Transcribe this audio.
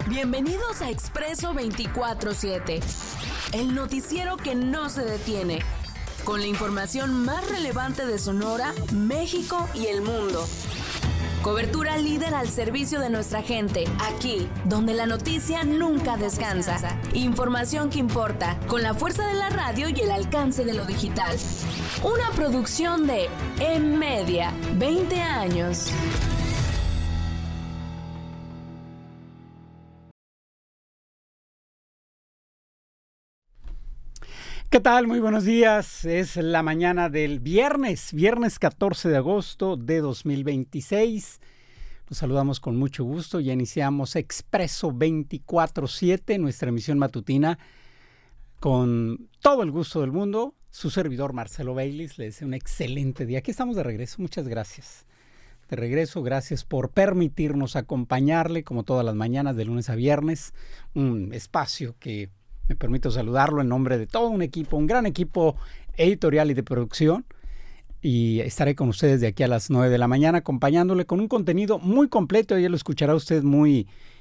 Bienvenidos a Expreso 24/7, el noticiero que no se detiene, con la información más relevante de Sonora, México y el mundo. Cobertura líder al servicio de nuestra gente, aquí, donde la noticia nunca descansa. Información que importa, con la fuerza de la radio y el alcance de lo digital. Una producción de M-Media, 20 años. ¿Qué tal? Muy buenos días. Es la mañana del viernes 14 de agosto de 2026. Los saludamos con mucho gusto. Ya iniciamos Expreso 24/7, nuestra emisión matutina, con todo el gusto del mundo. Su servidor Marcelo Baylis le desea un excelente día. Aquí estamos de regreso. Muchas gracias. De regreso, gracias por permitirnos acompañarle como todas las mañanas de lunes a viernes. Un espacio que me permito saludarlo en nombre de todo un equipo, un gran equipo editorial y de producción. Y estaré con ustedes de aquí a las 9 de la mañana acompañándole con un contenido muy completo. Ya lo escuchará usted muy